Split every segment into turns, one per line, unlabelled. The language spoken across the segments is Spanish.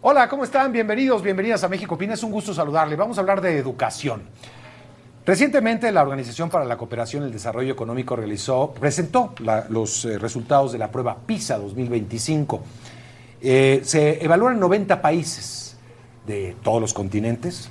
Hola, ¿cómo están? Bienvenidos, bienvenidas a México Opina. Es un gusto saludarle. Vamos a hablar de educación. Recientemente, la Organización para la Cooperación y el Desarrollo Económico presentó los resultados de la prueba PISA 2025. Se evalúan 90 países de todos los continentes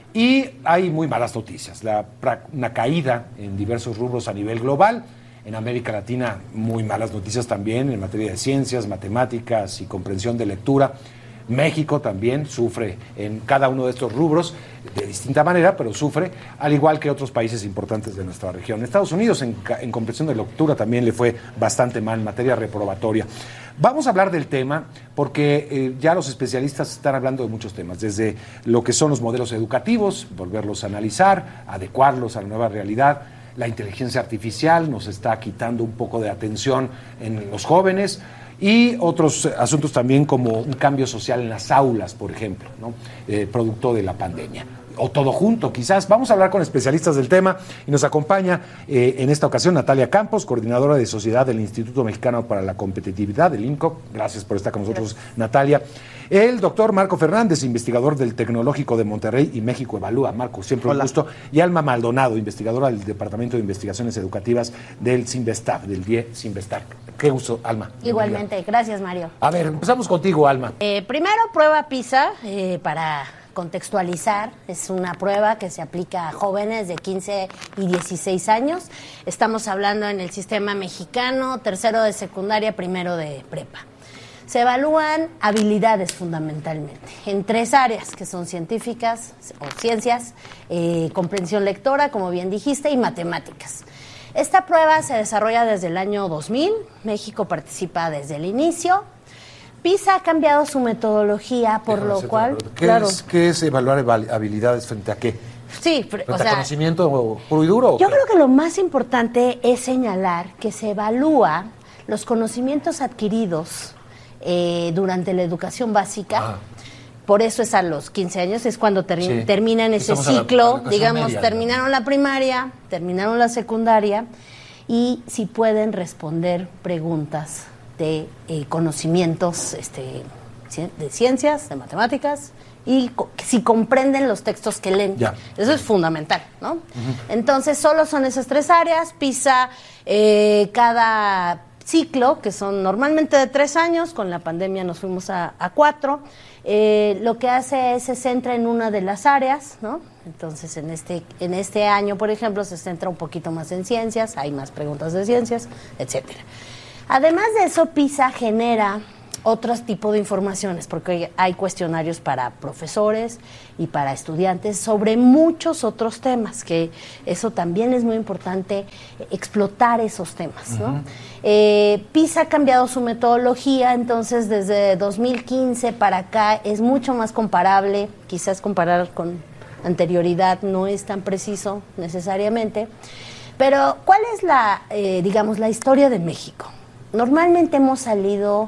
y hay muy malas noticias. Una caída en diversos rubros a nivel global. En América Latina, muy malas noticias también en materia de ciencias, matemáticas y comprensión de lectura. México también sufre en cada uno de estos rubros de distinta manera, pero sufre, al igual que otros países importantes de nuestra región. Estados Unidos en comprensión de lectura también le fue bastante mal en materia reprobatoria. Vamos a hablar del tema porque ya los especialistas están hablando de muchos temas, desde lo que son los modelos educativos, volverlos a analizar, adecuarlos a la nueva realidad. La inteligencia artificial nos está quitando un poco de atención en los jóvenes, y otros asuntos también como un cambio social en las aulas, por ejemplo, ¿no? Producto de la pandemia. O todo junto, quizás. Vamos a hablar con especialistas del tema y nos acompaña en esta ocasión Natalia Campos, coordinadora de sociedad del Instituto Mexicano para la Competitividad, del INCO. Gracias por estar con nosotros, Natalia. El doctor Marco Fernández, investigador del Tecnológico de Monterrey y México Evalúa. Marco, siempre un gusto. Y Alma Maldonado, investigadora del Departamento de Investigaciones Educativas del CINVESTAF, del DIE CINVESTAF. Qué gusto, Alma.
Igualmente, gracias, Mario.
A ver, empezamos contigo, Alma.
Primero, prueba PISA, para contextualizar, es una prueba que se aplica a jóvenes de 15 y 16 años. Estamos hablando en el sistema mexicano, tercero de secundaria, primero de prepa. Se evalúan habilidades fundamentalmente en 3 áreas que son científicas o ciencias, comprensión lectora, como bien dijiste, y matemáticas. Esta prueba se desarrolla desde el año 2000, México participa desde el inicio. PISA ha cambiado su metodología, por lo cual...
¿Qué es evaluar habilidades frente a qué?
Sí,
¿Frente a conocimiento puro y duro?
Yo creo que lo más importante es señalar que se evalúa los conocimientos adquiridos durante la educación básica. Por eso es a los 15 años, es cuando terminan ese ciclo, digamos, media, terminaron la primaria, terminaron la secundaria, y si pueden responder preguntas de conocimientos de ciencias, de matemáticas, y si comprenden los textos que leen. Ya. Eso es fundamental, ¿no? Entonces, solo son esas 3 áreas. PISA, cada ciclo, que son normalmente de 3 años, con la pandemia nos fuimos a 4, lo que hace es se centra en una de las áreas, ¿no? Entonces en este año, por ejemplo, se centra un poquito más en ciencias, hay más preguntas de ciencias, etcétera. Además de eso, PISA genera otros tipos de informaciones, porque hay cuestionarios para profesores y para estudiantes sobre muchos otros temas, que eso también es muy importante, explotar esos temas, ¿no? PISA ha cambiado su metodología, entonces desde 2015 para acá es mucho más comparable, quizás comparar con anterioridad no es tan preciso necesariamente, pero ¿cuál es la historia de México? Normalmente hemos salido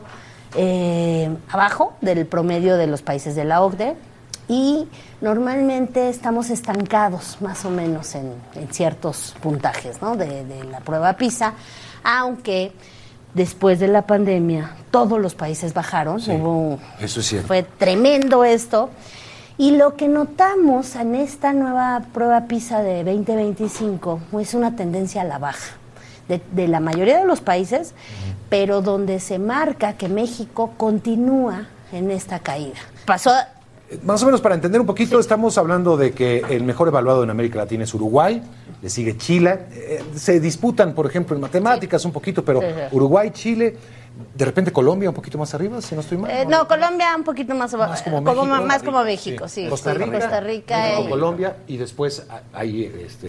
abajo del promedio de los países de la OCDE y normalmente estamos estancados más o menos en ciertos puntajes, ¿no? de la prueba PISA, aunque después de la pandemia todos los países bajaron.
Sí, eso es cierto.
Fue tremendo esto, y lo que notamos en esta nueva prueba PISA de 2025 es una tendencia a la baja de la mayoría de los países, pero donde se marca que México continúa en esta caída.
Más o menos para entender un poquito, estamos hablando de que el mejor evaluado en América Latina es Uruguay, le sigue Chile, se disputan, por ejemplo, en matemáticas un poquito, pero Uruguay, Chile, de repente Colombia un poquito más arriba, si no estoy mal.
No, Colombia un poquito más abajo, más como México, sí.
Costa Rica
y
Colombia, y después hay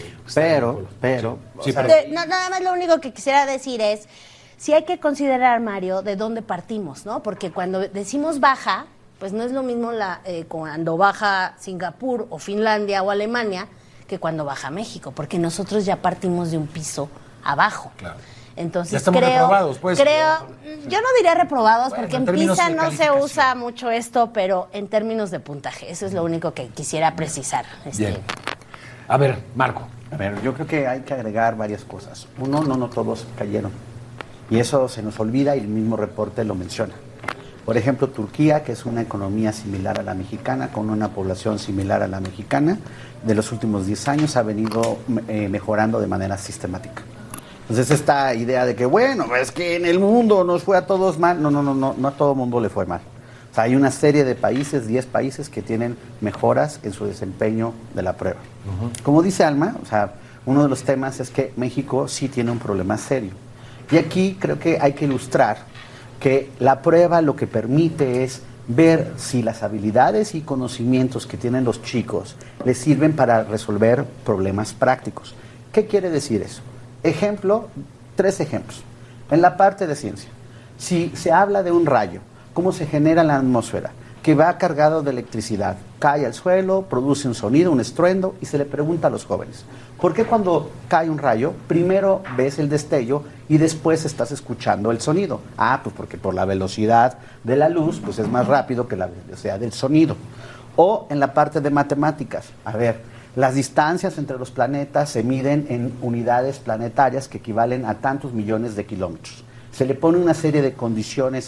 pero nada más lo único que quisiera decir es, sí hay que considerar, Mario, de dónde partimos, ¿no? Porque cuando decimos baja, pues no es lo mismo cuando baja Singapur o Finlandia o Alemania que cuando baja México, porque nosotros ya partimos de un piso abajo. Claro. Entonces
ya estamos reprobados, pues.
Yo no diría reprobados, porque en PISA no se usa mucho esto, pero en términos de puntaje, eso es lo único que quisiera precisar.
Bien. A ver, Marco.
A ver, yo creo que hay que agregar varias cosas. Uno, no todos cayeron. Y eso se nos olvida y el mismo reporte lo menciona. Por ejemplo, Turquía, que es una economía similar a la mexicana, con una población similar a la mexicana, de los últimos 10 años ha venido mejorando de manera sistemática. Entonces esta idea de que, bueno, es que en el mundo nos fue a todos mal, no a todo el mundo le fue mal. O sea, hay una serie de países, 10 países que tienen mejoras en su desempeño de la prueba. Como dice Alma, o sea, uno de los temas es que México sí tiene un problema serio. Y aquí creo que hay que ilustrar que la prueba lo que permite es ver si las habilidades y conocimientos que tienen los chicos les sirven para resolver problemas prácticos. ¿Qué quiere decir eso? Ejemplo, 3 ejemplos. En la parte de ciencia, si se habla de un rayo, cómo se genera en la atmósfera, que va cargado de electricidad, cae al suelo, produce un sonido, un estruendo, y se le pregunta a los jóvenes, ¿por qué cuando cae un rayo, primero ves el destello y después estás escuchando el sonido? Ah, pues porque por la velocidad de la luz, pues es más rápido que la velocidad del sonido. O en la parte de matemáticas, a ver, las distancias entre los planetas se miden en unidades planetarias que equivalen a tantos millones de kilómetros. Se le pone una serie de condiciones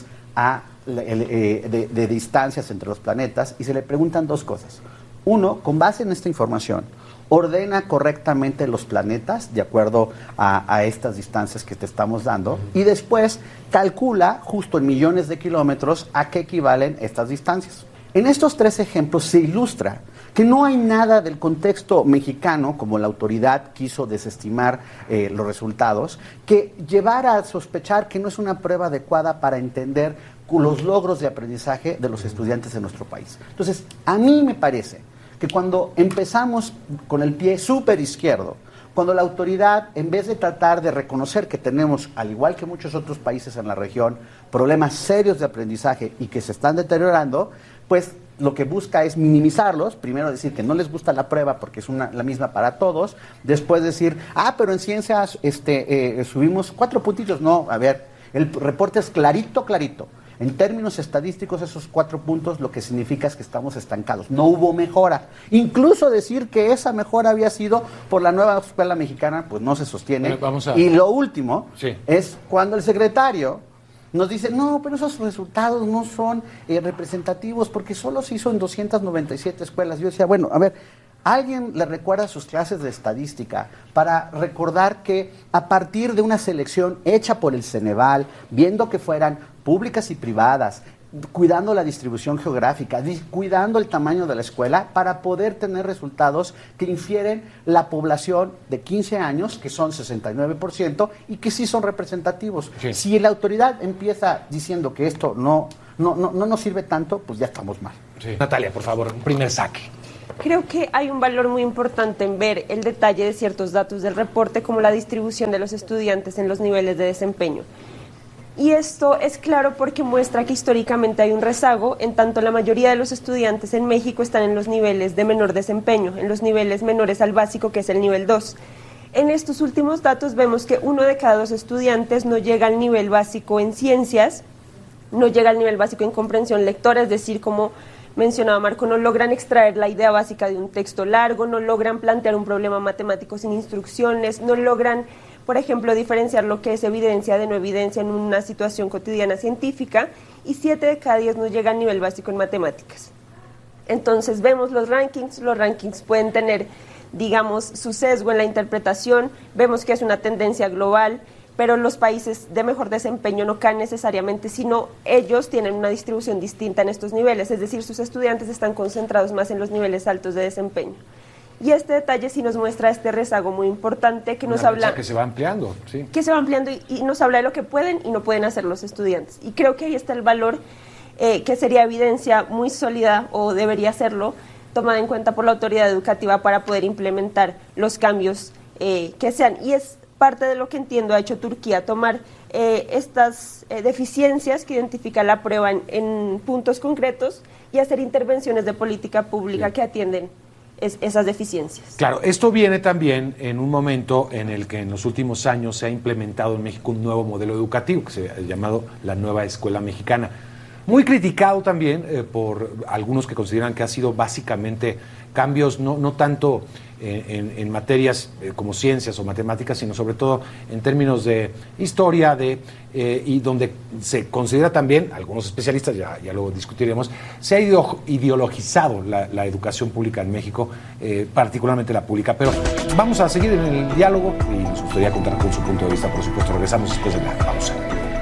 de distancias entre los planetas y se le preguntan 2 cosas. Uno, con base en esta información, ordena correctamente los planetas de acuerdo a estas distancias que te estamos dando y después calcula justo en millones de kilómetros a qué equivalen estas distancias. En estos 3 ejemplos se ilustra que no hay nada del contexto mexicano, como la autoridad quiso desestimar los resultados, que llevara a sospechar que no es una prueba adecuada para entender los logros de aprendizaje de los estudiantes de nuestro país. Entonces, a mí me parece que cuando empezamos con el pie súper izquierdo, cuando la autoridad, en vez de tratar de reconocer que tenemos, al igual que muchos otros países en la región, problemas serios de aprendizaje y que se están deteriorando, pues lo que busca es minimizarlos, primero decir que no les gusta la prueba porque es la misma para todos, después decir, pero en ciencias subimos 4 puntitos. No, a ver, el reporte es clarito. En términos estadísticos, esos 4 puntos lo que significa es que estamos estancados. No hubo mejora. Incluso decir que esa mejora había sido por la nueva escuela mexicana, pues no se sostiene. Y lo último es cuando el secretario nos dice, no, pero esos resultados no son representativos porque solo se hizo en 297 escuelas. Yo decía, bueno, a ver, ¿alguien le recuerda sus clases de estadística para recordar que a partir de una selección hecha por el Ceneval, viendo que fueran públicas y privadas, cuidando la distribución geográfica, cuidando el tamaño de la escuela, para poder tener resultados que infieren la población de 15 años, que son 69%, y que sí son representativos? Sí. Si la autoridad empieza diciendo que esto no nos sirve tanto, pues ya estamos mal.
Sí. Natalia, por favor, un primer saque.
Creo que hay un valor muy importante en ver el detalle de ciertos datos del reporte, como la distribución de los estudiantes en los niveles de desempeño. Y esto es claro porque muestra que históricamente hay un rezago, en tanto la mayoría de los estudiantes en México están en los niveles de menor desempeño, en los niveles menores al básico, que es el nivel 2. En estos últimos datos vemos que 1 de cada 2 estudiantes no llega al nivel básico en ciencias, no llega al nivel básico en comprensión lectora, es decir, como mencionaba Marco, no logran extraer la idea básica de un texto largo, no logran plantear un problema matemático sin instrucciones, no logran, por ejemplo, diferenciar lo que es evidencia de no evidencia en una situación cotidiana científica, y 7 de cada 10 no llegan al nivel básico en matemáticas. Entonces vemos los rankings pueden tener, digamos, su sesgo en la interpretación, vemos que es una tendencia global, pero los países de mejor desempeño no caen necesariamente, sino ellos tienen una distribución distinta en estos niveles, es decir, sus estudiantes están concentrados más en los niveles altos de desempeño. Y este detalle sí nos muestra este rezago muy importante que nos habla...
que se va ampliando, sí.
Que se va ampliando y nos habla de lo que pueden y no pueden hacer los estudiantes. Y creo que ahí está el valor que sería evidencia muy sólida, o debería serlo, tomada en cuenta por la autoridad educativa para poder implementar los cambios que sean. Y es parte de lo que entiendo ha hecho Turquía, tomar estas deficiencias que identifica la prueba en puntos concretos y hacer intervenciones de política pública que atienden esas deficiencias.
Claro, esto viene también en un momento en el que en los últimos años se ha implementado en México un nuevo modelo educativo que se ha llamado la Nueva Escuela Mexicana. Muy criticado también por algunos que consideran que ha sido básicamente cambios no tanto en materias como ciencias o matemáticas, sino sobre todo en términos de historia y donde se considera también, algunos especialistas, ya lo discutiremos, se ha ideologizado la educación pública en México, particularmente la pública. Pero vamos a seguir en el diálogo y nos gustaría contar con su punto de vista, por supuesto. Regresamos después de la pausa.